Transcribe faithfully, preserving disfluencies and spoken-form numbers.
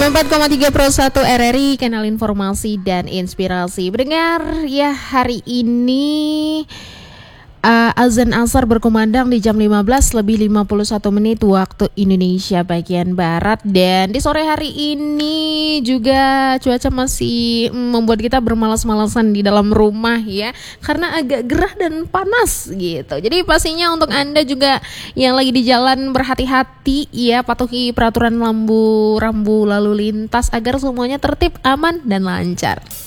empat koma tiga Pro satu R R I, kanal informasi dan inspirasi. Mendengar ya, hari ini uh, azan asar berkumandang di jam lima belas lebih lima puluh satu menit waktu Indonesia bagian Barat. Dan di sore hari ini juga cuaca masih membuat kita bermalas-malasan di dalam rumah ya, karena agak gerah dan panas gitu. Jadi pastinya untuk Anda juga yang lagi di jalan berhati-hati ya, patuhi peraturan lampu rambu lalu lintas agar semuanya tertib, aman dan lancar.